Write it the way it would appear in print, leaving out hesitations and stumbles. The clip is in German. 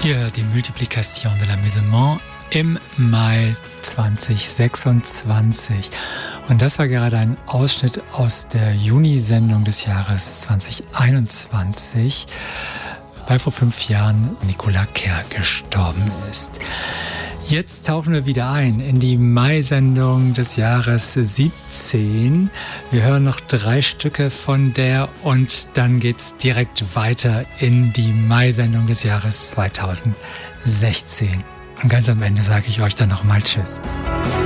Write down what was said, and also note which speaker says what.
Speaker 1: Ihr hört die Multiplication de l'Amusement im Mai 2026. Und das war gerade ein Ausschnitt aus der Juni-Sendung des Jahres 2021, weil vor 5 Jahren Nicolas Kerr gestorben ist. Jetzt tauchen wir wieder ein in die Mai-Sendung des Jahres 17. Wir hören noch 3 Stücke von der und dann geht's direkt weiter in die Mai-Sendung des Jahres 2016. Und ganz am Ende sage ich euch dann nochmal Tschüss.